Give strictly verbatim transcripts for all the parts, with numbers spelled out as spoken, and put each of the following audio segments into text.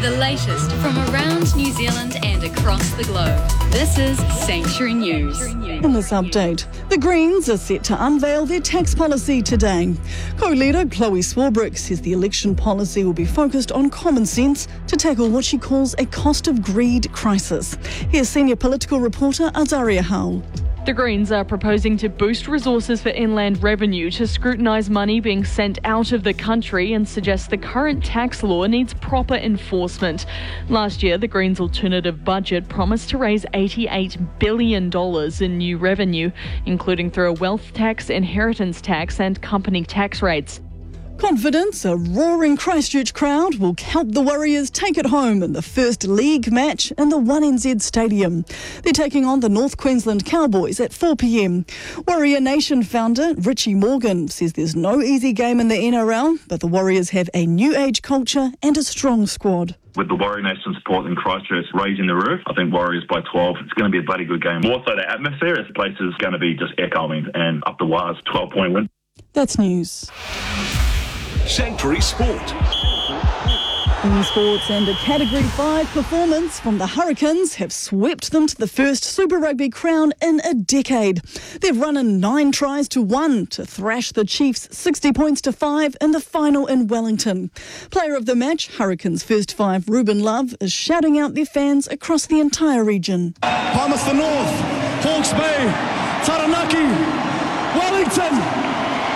the latest from around New Zealand and across the globe. This is Sanctuary News. In this update, the Greens are set to unveil their tax policy today. Co-leader Chloe Swarbrick says the election policy will be focused on common sense to tackle what she calls a cost of greed crisis. Here's senior political reporter Azaria Hull. The Greens are proposing to boost resources for inland revenue to scrutinise money being sent out of the country and suggest the current tax law needs proper enforcement. Last year, the Greens' alternative budget promised to raise eighty-eight billion dollars in new revenue, including through a wealth tax, inheritance tax and company tax rates. Confidence, a roaring Christchurch crowd will help the Warriors take it home in the first league match in the one N Z Stadium. They're taking on the North Queensland Cowboys at four p m. Warrior Nation founder Richie Morgan says there's no easy game in the N R L, but the Warriors have a new age culture and a strong squad. With the Warrior Nation support in Christchurch raising the roof, I think Warriors by twelve, it's going to be a bloody good game. More so the atmosphere, this place is going to be just echoing, and up the wires, twelve point win. That's news. Sanctuary Sport. In sports, and a Category five performance from the Hurricanes have swept them to the first Super Rugby crown in a decade. They've run in nine tries to one to thrash the Chiefs sixty points to five in the final in Wellington. Player of the match, Hurricanes first five Ruben Love, is shouting out their fans across the entire region. Palmerston North, Hawke's Bay, Taranaki, Wellington.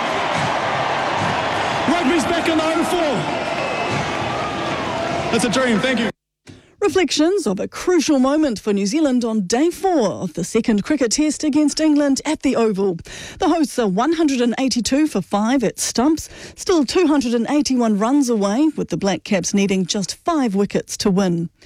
Rugby's back in the oh four. It's a dream, thank you. Reflections of a crucial moment for New Zealand on day four of the second cricket test against England at the Oval. The hosts are one hundred eighty-two for five at stumps, still two hundred eighty-one runs away, with the Black Caps needing just five wickets to win.